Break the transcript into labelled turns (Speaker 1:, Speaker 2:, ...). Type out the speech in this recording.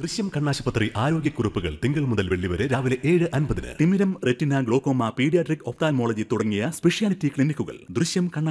Speaker 1: ദൃശ്യം കണ്ണാശുപത്രി ആരോഗ്യക്കുറിപ്പുകൾ തിങ്കൾ മുതൽ വെള്ളി വരെ രാവിലെ 7:50. തിമിരം, റെറ്റിന, ഗ്ലോക്കോമ, പീഡിയാട്രിക്, ഒഫ്താൽമോളജി തുടങ്ങിയ സ്പെഷ്യാലിറ്റി ക്ലിനിക്കുകൾ ദൃശ്യം